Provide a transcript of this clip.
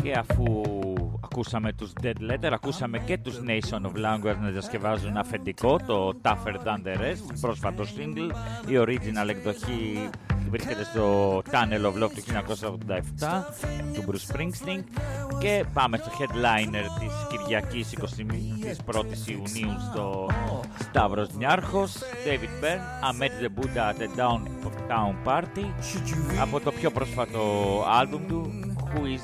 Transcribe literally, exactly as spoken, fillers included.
Και αφού ακούσαμε τους Dead Letter, ακούσαμε και τους Nation of Language να διασκευάζουν αφεντικό, το Tougher Than The Rest, πρόσφατο single. Η original εκδοχή βρίσκεται στο Tunnel of Love του χίλια εννιακόσια ογδόντα επτά του Bruce Springsteen. Και πάμε στο headliner της Κυριακής εικοστή πρώτη Ιουνίου στο Σταύρος Νιάρχος, David Byrne, I Met the Buddha at the Downtown Party, από το πιο πρόσφατο άλμπουμ του, Who Is